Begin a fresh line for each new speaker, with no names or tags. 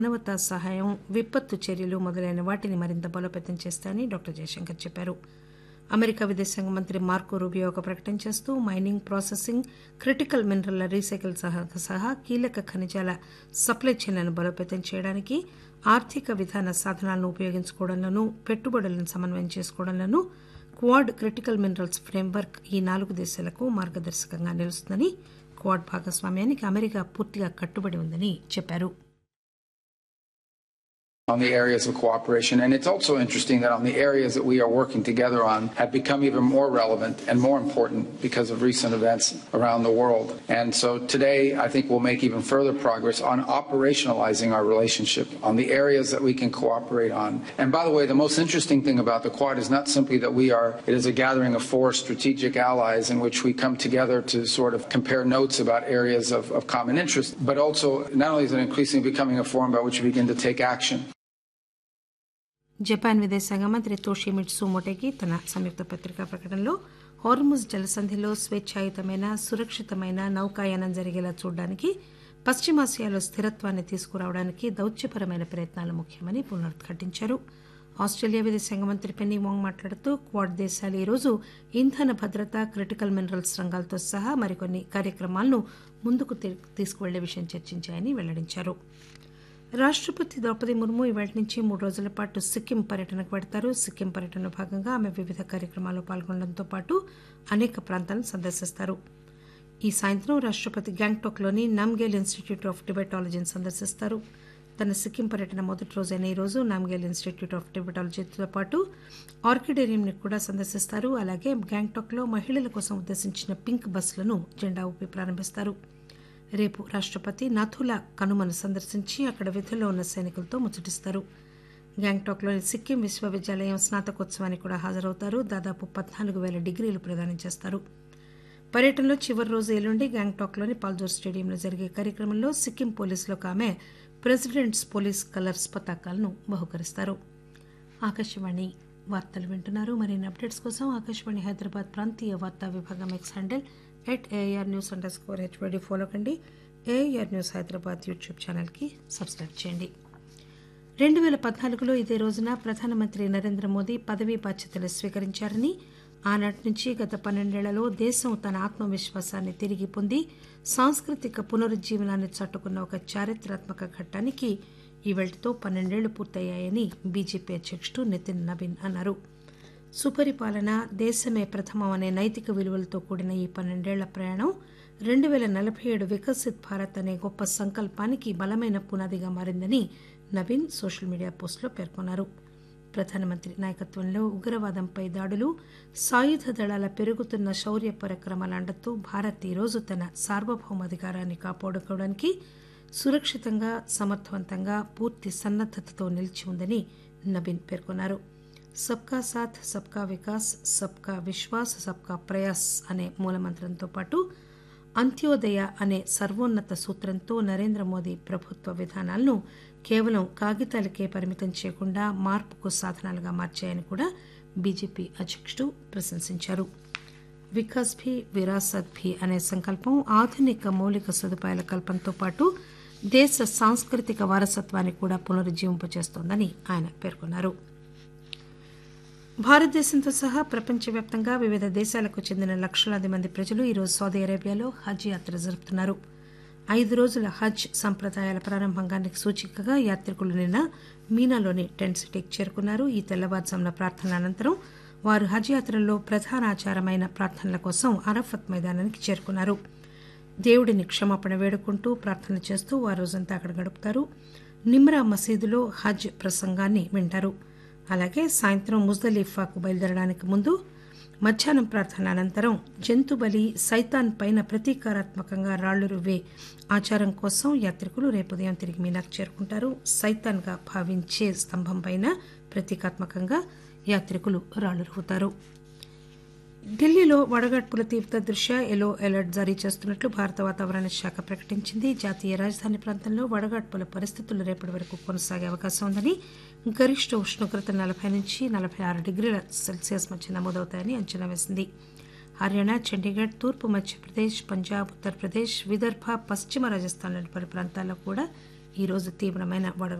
మానవతా సహాయం, విపత్తు చర్యలు మొదలైన వాటిని మరింత బలోపేతం చేస్తాయని డాక్టర్ జయశంకర్ చెప్పారు. అమెరికా విదేశాంగ మంత్రి మార్కో రూబియో ఒక ప్రకటన చేస్తూ మైనింగ్, ప్రాసెసింగ్, క్రిటికల్ మినరల్ల రీసైకిల్ సహా కీలక ఖనిజాల సప్లై చైన్లను బలోపేతం చేయడానికి, ఆర్థిక విధాన సాధనాలను ఉపయోగించుకోవడంలోనూ, పెట్టుబడులను సమన్వయం చేసుకోవడంలోనూ క్వాడ్ క్రిటికల్ మినరల్స్ ఫ్రేమ్వర్క్ ఈ 4 దేశాలకు మార్గదర్శకంగా నిలుస్తుందని, క్వాడ్ భాగస్వామ్యానికి అమెరికా పూర్తిగా కట్టుబడి ఉందని చెప్పారు.
On the areas of cooperation. And it's also interesting that on the areas that we are working together on have become even more relevant and more important because of recent events around the world. And so today, I think we'll make even further progress on operationalizing our relationship on the areas that we can cooperate on. And by the way, the most interesting thing about the Quad is not simply that it is a gathering of 4 strategic allies in which we come together to sort of compare notes about areas of common interest, but also not only is it increasingly becoming a forum by which we begin to take action.
Japan విదేశాంగ మంత్రి Toshimitsu Motegi తన సంయుక్త పత్రికా ప్రకటనలో Hormuz జలసంధిలో స్వేచ్ఛాయుతమైన, సురక్షితమైన నౌకాయానం జరిగేలా చూడడానికి, పశ్చిమాసియాలో స్థిరత్వాన్ని తీసుకురావడానికి దౌత్యపరమైన ప్రయత్నాలు ముఖ్యమని పునరుద్ఘాటించారు. ఆస్ట్రేలియా విదేశాంగ మంత్రి పెన్నీ వాంగ్ మాట్లాడుతూ క్వాడ్ దేశాలు ఈరోజు ఇంధన భద్రత, క్రిటికల్ మినరల్స్ రంగాలతో సహా మరికొన్ని కార్యక్రమాలను ముందుకు తీసుకువెళ్లే విషయం చర్చించాయని వెల్లడించారు. రాష్టపతి ద్రౌపది ముర్ము ఇవాళ నుంచి 3 రోజుల పాటు సిక్కిం పర్యటనకు వెడతారు. సిక్కిం పర్యటనలో భాగంగా ఆమె వివిధ కార్యక్రమాల్లో పాల్గొనడంతో పాటు అనేక ప్రాంతాలను సందర్శిస్తారు. ఈ సాయంత్రం రాష్టపతి గ్యాంగ్టాక్లోని నామ్గేల్ ఇన్స్టిట్యూట్ ఆఫ్ టిబెటాలజీని సందర్శిస్తారు. తన సిక్కిం పర్యటన మొదటి రోజైన ఈ రోజు నామ్గేల్ ఇన్స్టిట్యూట్ ఆఫ్ టిబెటాలజీతో పాటు ఆర్కిడేరియంని కూడా సందర్శిస్తారు. అలాగే గ్యాంగ్టాక్లో మహిళల కోసం ఉద్దేశించిన పింక్ బస్సులను జెండా ఊపి ప్రారంభిస్తారు. రేపు రాష్టపతి నాథులా కనుమను సందర్శించి అక్కడ విధుల్లో ఉన్న సైనికులతో ముచ్చటిస్తారు. గ్యాంగ్టాక్లోని సిక్కిం విశ్వవిద్యాలయం స్నాతకోత్సవానికి కూడా హాజరవుతారు. దాదాపు 14,000 డిగ్రీలు ప్రదానం చేస్తారు. పర్యటనలో చివరి రోజు ఎల్లుండి గ్యాంగ్టాక్లోని పాల్జోర్ స్టేడియంలో జరిగే కార్యక్రమంలో సిక్కిం పోలీసులకు ఆమె ప్రెసిడెంట్స్ పోలీస్ కలర్స్ పతాకాలను బహుకరిస్తారు. ఆకాశవాణి వార్తలు వింటున్నారు. మరిన్ని అప్డేట్స్ కోసం ఆకాశవాణి హైదరాబాద్ ప్రాంతీయ వార్తా విభాగం ఎక్స్ హ్యాండిల్ @AIR_News_ ఫాలో కండి. AIR న్యూస్ హైదరాబాద్ యూట్యూబ్ ఛానల్కి సబ్స్క్రైబ్ చేయండి. 2014లో ఇదే రోజున ప్రధానమంత్రి నరేంద్ర మోదీ పదవీ బాధ్యతలు స్వీకరించారని, ఆనాటి నుంచి గత 12 ఏళ్లలో దేశం తన ఆత్మవిశ్వాసాన్ని తిరిగి పొంది సాంస్కృతిక పునరుజ్జీవనాన్ని చాటుకున్న ఒక చారిత్రాత్మక ఘట్టానికి ఈవేళతో 12 ఏళ్లు పూర్తయ్యాయని బీజేపీ అధ్యక్షుడు నితిన్ నవీన్ అన్నారు. సుపరిపాలన, దేశమే ప్రథమం అనే నైతిక విలువలతో కూడిన ఈ 12 ఏళ్ల ప్రయాణం 2047 వికసిత్ భారత్ అనే గొప్ప సంకల్పానికి బలమైన పునాదిగా మారిందని నవీన్ సోషల్ మీడియా పోస్టులో పేర్కొన్నారు. ప్రధానమంత్రి నాయకత్వంలో ఉగ్రవాదంపై దాడులు, సాయుధ దళాల పెరుగుతున్న శౌర్య పరాక్రమాల అండతో భారత్ ఈరోజు తన సార్వభౌమాధికారాన్ని కాపాడుకోవడానికి సురక్షితంగా, సమర్థవంతంగా, పూర్తి సన్నద్దతతో నిలిచి ఉందని నవీన్ పేర్కొన్నారు. సబ్కా సాథ్, సబ్కా వికాస్, సబ్కా విశ్వాస్, సబ్కా ప్రయాస్ అనే మూలమంత్రంతో పాటు అంత్యోదయ అనే సర్వోన్నత సూత్రంతో నరేంద్ర మోదీ ప్రభుత్వ విధానాలను కేవలం కాగితాలకే పరిమితం చేయకుండా మార్పుకు సాధనాలుగా మార్చాయని కూడా బీజేపీ అధ్యక్షుడు ప్రశంసించారు. వికాస్ భీ విరాసత్ భీ అనే సంకల్పం ఆధునిక మౌలిక సదుపాయాల కల్పనతో పాటు దేశ సాంస్కృతిక వారసత్వాన్ని కూడా పునరుజ్జీవింపచేస్తోందని ఆయన పేర్కొన్నారు. భారతదేశంతో సహా ప్రపంచవ్యాప్తంగా వివిధ దేశాలకు చెందిన లక్షలాది మంది ప్రజలు ఈరోజు సౌదీ అరేబియాలో హజ్ యాత్ర జరుపుతున్నారు. 5 రోజుల హజ్ సంప్రదాయాల ప్రారంభానికి సూచికగా యాత్రికులు నిన్న మీనాలోని టెంట్ సిటీకి చేరుకున్నారు. ఈ తెల్లవారుజామున ప్రార్థనల అనంతరం వారు హజ్ యాత్రలో ప్రధాన ఆచారమైన ప్రార్థనల కోసం అరఫత్ మైదానానికి చేరుకున్నారు. దేవుడిని క్షమాపణ వేడుకుంటూ ప్రార్థనలు చేస్తూ వారు రోజంతా అక్కడ గడుపుతారు. నిమ్రా మసీదులో హజ్ ప్రసంగాన్ని వింటారు. అలాగే సాయంత్రం ముజ్దలిఫాకు బయలుదేరడానికి ముందు మధ్యాహ్నం ప్రార్థన అనంతరం జంతుబలి, సైతాన్ పైన ప్రతీకారాత్మకంగా రాళ్లు రువ్వే ఆచారం కోసం యాత్రికులు రేపు ఉదయం తిరిగి మీనాకు చేరుకుంటారు. సైతాన్గా భావించే స్తంభం పైన ప్రతీకాత్మకంగా యాత్రికులు రాళ్లు రువ్వుతారు. ఢిల్లీలో వడగాడ్పుల తీవ్రత దృష్ట్యా ఎల్లో అలర్ట్ జారీ చేస్తున్నట్లు భారత వాతావరణ శాఖ ప్రకటించింది. జాతీయ రాజధాని ప్రాంతంలో వడగాడ్పుల పరిస్థితులు రేపటి వరకు కొనసాగే అవకాశం ఉందని, గరిష్ట ఉష్ణోగ్రత 40 నుంచి 46 డిగ్రీల సెల్సియస్ మధ్య నమోదవుతాయని అంచనా వేసింది. హర్యానా, చండీగఢ్, తూర్పు మధ్యప్రదేశ్, పంజాబ్, ఉత్తరప్రదేశ్, విదర్భ, పశ్చిమ రాజస్థాన్లోని పలు ప్రాంతాల్లో కూడా ఈరోజు తీవ్రమైన